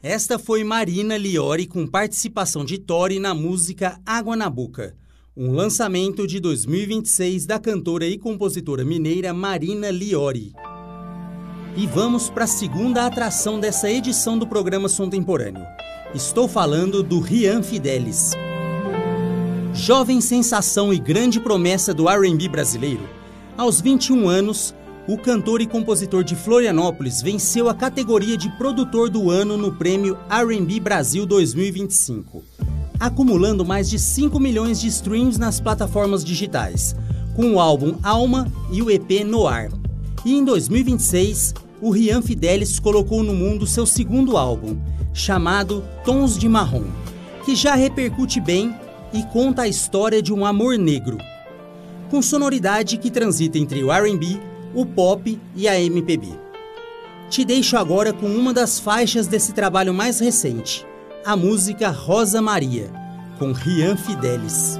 Esta foi Marina Liori com participação de Tori na música Água na Boca, um lançamento de 2026 da cantora e compositora mineira Marina Liori. E vamos para a segunda atração dessa edição do programa Som Temporâneo. Estou falando do Ryan Fidelis. Jovem sensação e grande promessa do R&B brasileiro, aos 21 anos, o cantor e compositor de Florianópolis venceu a categoria de Produtor do Ano no prêmio R&B Brasil 2025, acumulando mais de 5 milhões de streams nas plataformas digitais, com o álbum Alma e o EP Noir. E em 2026, o Ryan Fidelis colocou no mundo seu segundo álbum, chamado Tons de Marrom, que já repercute bem e conta a história de um amor negro, com sonoridade que transita entre o R&B, o pop e a MPB. Te deixo agora com uma das faixas desse trabalho mais recente, a música Rosa Maria, com Ryan Fidelis.